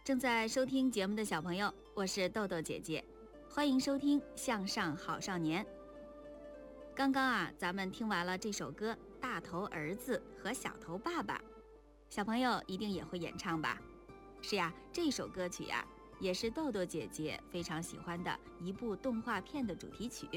正在收听节目的小朋友，我是豆豆姐姐，欢迎收听《向上好少年》。刚刚咱们听完了这首歌《大头儿子和小头爸爸》，小朋友一定也会演唱吧？是呀，这首歌曲也是豆豆姐姐非常喜欢的一部动画片的主题曲。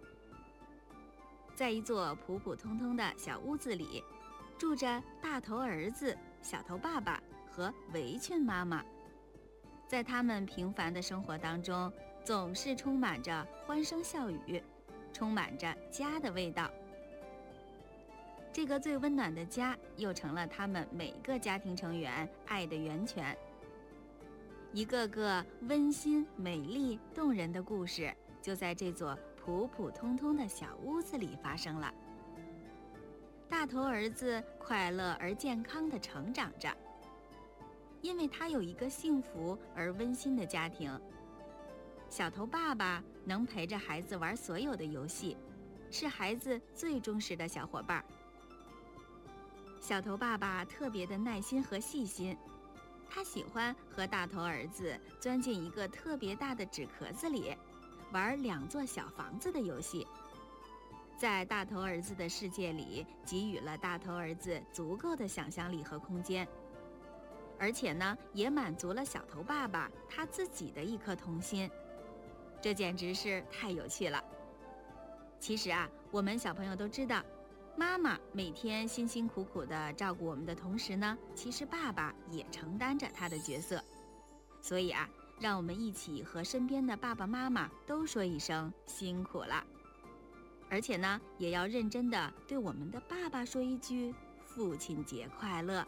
在一座普普通通的小屋子里，住着大头儿子、小头爸爸和围裙妈妈。在他们平凡的生活当中，总是充满着欢声笑语，充满着家的味道。这个最温暖的家，又成了他们每个家庭成员爱的源泉。一个个温馨、美丽、动人的故事，就在这座普普通通的小屋子里发生了。大头儿子快乐而健康地成长着，因为他有一个幸福而温馨的家庭。小头爸爸能陪着孩子玩所有的游戏，是孩子最忠实的小伙伴。小头爸爸特别的耐心和细心，他喜欢和大头儿子钻进一个特别大的纸壳子里，玩2座小房子的游戏。在大头儿子的世界里，给予了大头儿子足够的想象力和空间，而且呢，也满足了小头爸爸他自己的一颗童心。这简直是太有趣了。其实我们小朋友都知道，妈妈每天辛辛苦苦地照顾我们的同时呢，其实爸爸也承担着他的角色。所以让我们一起和身边的爸爸妈妈都说一声辛苦了。而且呢，也要认真地对我们的爸爸说一句父亲节快乐。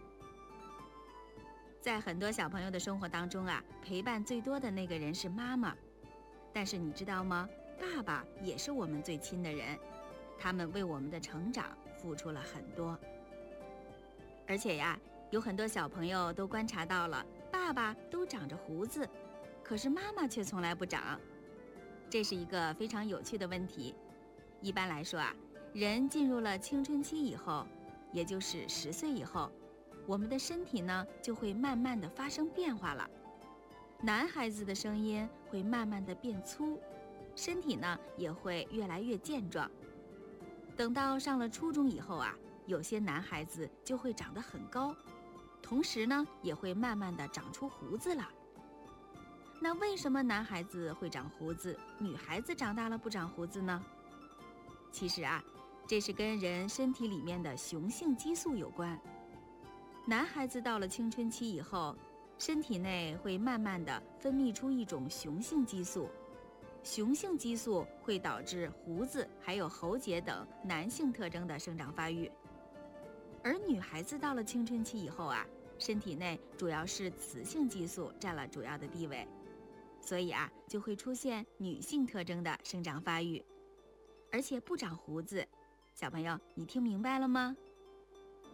在很多小朋友的生活当中陪伴最多的那个人是妈妈。但是你知道吗？爸爸也是我们最亲的人，他们为我们的成长付出了很多。而且有很多小朋友都观察到了，爸爸都长着胡子，可是妈妈却从来不长。这是一个非常有趣的问题。一般来说人进入了青春期以后，也就是10岁以后，我们的身体呢就会慢慢的发生变化了。男孩子的声音会慢慢的变粗，身体呢也会越来越健壮。等到上了初中以后有些男孩子就会长得很高，同时呢也会慢慢的长出胡子了。那为什么男孩子会长胡子，女孩子长大了不长胡子呢？其实这是跟人身体里面的雄性激素有关。男孩子到了青春期以后，身体内会慢慢的分泌出一种雄性激素，雄性激素会导致胡子还有喉结等男性特征的生长发育。而女孩子到了青春期以后身体内主要是雌性激素占了主要的地位，所以就会出现女性特征的生长发育。而且不长胡子，小朋友你听明白了吗？